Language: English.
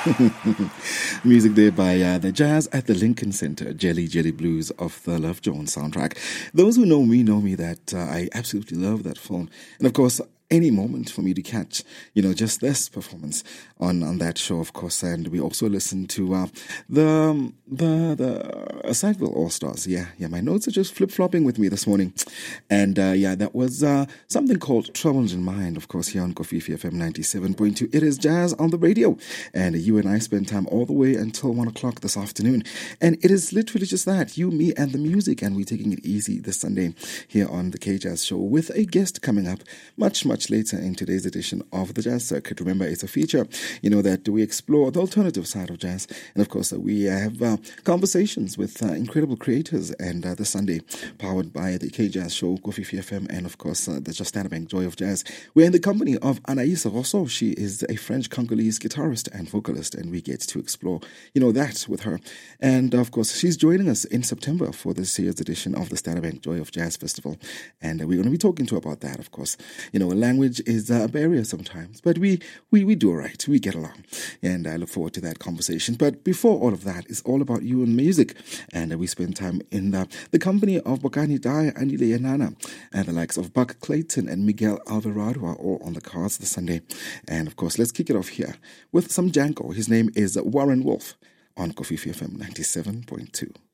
Music there by the Jazz at the Lincoln Center, Jelly Jelly Blues of the Love Jones soundtrack. Those who know me that I absolutely love that film. And of course, any moment for me to catch, just this performance on that show, of course. And we also listened to the Sackville All-Stars. Yeah, my notes are just flip-flopping with me this morning. And that was something called Troubles in Mind, of course, here on Kofifi FM 97.2. It is Jazz on the radio. And you and I spend time all the way until 1 o'clock this afternoon. And it is literally just that, you, me, and the music. And we're taking it easy this Sunday here on the K-Jazz Show with a guest coming up much later in today's edition of the Jazz Circuit. Remember, it's a feature, that we explore the alternative side of jazz. And of course, we have conversations with incredible creators. And this Sunday, powered by the K-Jazz Show, Kofifi FM, and of course, the Justana Bank Joy of Jazz. We're in the company of Anaïs Rousseau. She is a French-Congolese guitarist and vocalist, and we get to explore, that with her. And of course, she's joining us in September for this year's edition of the Stana Bank Joy of Jazz Festival. And we're going to be talking to her about that, of course. Language is a barrier sometimes, but we do all right. We get along, and I look forward to that conversation. But before all of that, it's all about you and music, and we spend time in the company of Bokani Daya, Anile Yanana, and the likes of Buck Clayton and Miguel Alvarado are all on the cards this Sunday. And of course, let's kick it off here with some Django. His name is Warren Wolf on Kofifi FM 97.2.